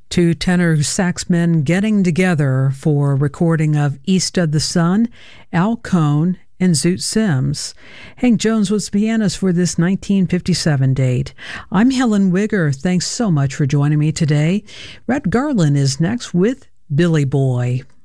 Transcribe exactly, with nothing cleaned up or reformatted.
Two tenor sax men getting together for a recording of East of the Sun, Al Cohn and Zoot Sims. Hank Jones was the pianist for this nineteen fifty-seven date. I'm Helen Wigger. Thanks so much for joining me today. Red Garland is next with Billy Boy.